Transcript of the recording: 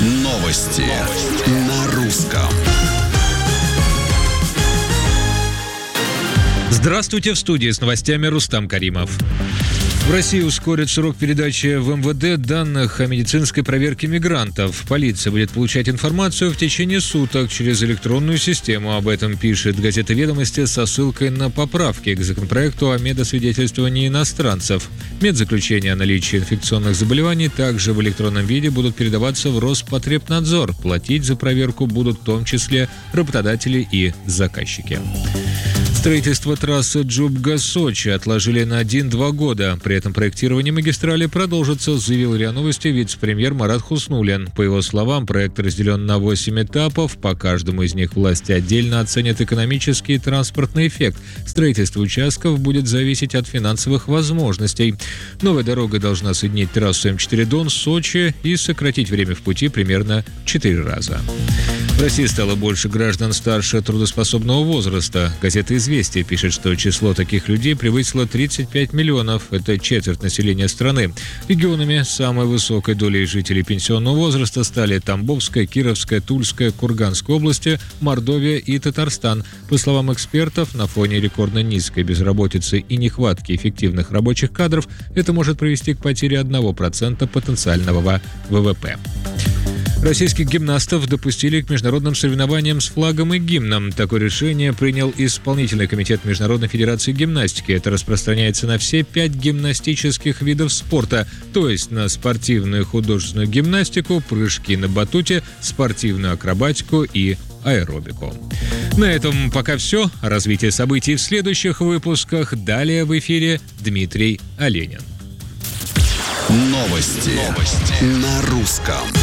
Новости на русском. Здравствуйте, в студии с новостями Рустам Каримов. В России ускорят срок передачи в МВД данных о медицинской проверке мигрантов. Полиция будет получать информацию в течение суток через электронную систему. Об этом пишет газета «Ведомости» со ссылкой на поправки к законопроекту о медосвидетельствовании иностранцев. Медзаключения о наличии инфекционных заболеваний также в электронном виде будут передаваться в Роспотребнадзор. Платить за проверку будут в том числе работодатели и заказчики. Строительство трассы Джубга-Сочи отложили на 1-2 года. При этом проектирование магистрали продолжится, заявил РИА Новости вице-премьер Марат Хуснуллин. По его словам, проект разделен на 8 этапов. По каждому из них власти отдельно оценят экономический и транспортный эффект. Строительство участков будет зависеть от финансовых возможностей. Новая дорога должна соединить трассу М4 Дон с Сочи и сократить время в пути примерно в 4 раза. В России стало больше граждан старше трудоспособного возраста. Газета «Известия» пишет, что число таких людей превысило 35 миллионов. Это четверть населения страны. Регионами с самой высокой долей жителей пенсионного возраста стали Тамбовская, Кировская, Тульская, Курганская области, Мордовия и Татарстан. По словам экспертов, на фоне рекордно низкой безработицы и нехватки эффективных рабочих кадров это может привести к потере 1% потенциального ВВП. Российских гимнастов допустили к международным соревнованиям с флагом и гимном. Такое решение принял Исполнительный комитет Международной федерации гимнастики. Это распространяется на все 5 гимнастических видов спорта, то есть на спортивную и художественную гимнастику, прыжки на батуте, спортивную акробатику и аэробику. На этом пока все. О развитии событий в следующих выпусках. Далее в эфире Дмитрий Оленин. Новости на русском.